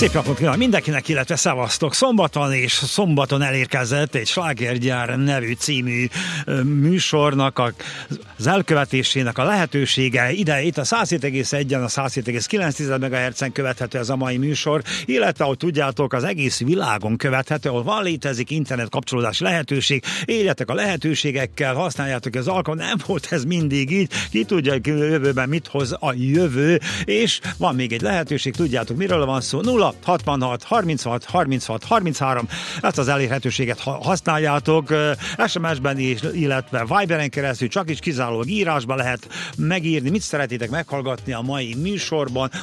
Szép napot kívánok mindenkinek, illetve szevasztok! Szombaton elérkezett egy Slágergyár nevű című műsornak az elkövetésének a lehetősége. Itt a 107,1-en, a 107,9 MHz-en követhető ez a mai műsor, illetve ahogy tudjátok, az egész világon követhető, ahol létezik internet kapcsolódási lehetőség. Éljetek a lehetőségekkel, használjátok az alkalmat, nem volt ez mindig így, ki tudja, hogy jövőben mit hoz a jövő, és van még egy lehetőség, tudjátok miről van szó, 0 66 36 36 33, ezt az elérhetőséget használjátok, SMS-ben is, illetve Viberen keresztül, csak is kizárólag írásban lehet megírni, mit szeretnétek meghallgatni a mai műsorban,